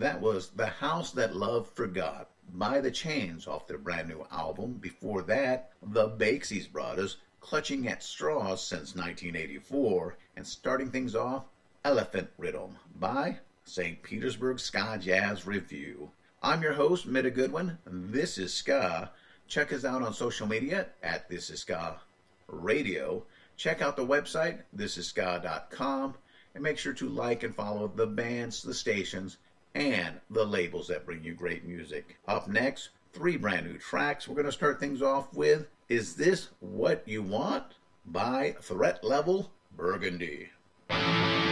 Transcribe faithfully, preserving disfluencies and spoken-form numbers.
That was The House That Love Forgot by The Chains off their brand new album. Before that, the Bakesies Brothers, Clutching at Straws since nineteen eighty-four. And starting things off, Elephant Rhythm by Saint Petersburg Ska Jazz Review. I'm your host, Mitta Goodwin. This is Ska. Check us out on social media at This Is Ska Radio. Check out the website, this is ska dot com. And make sure to like and follow the bands, the stations, and the labels that bring you great music. Up next, three brand new tracks. We're going to start things off with Is This What You Want by Threat Level Burgundy.